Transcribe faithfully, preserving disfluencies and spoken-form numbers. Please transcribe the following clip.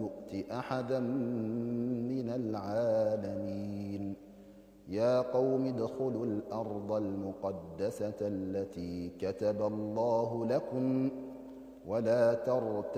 نؤت أحدا من العالمين يا قوم ادخلوا الأرض المقدسة التي كتب الله لكم ولا ترتدوا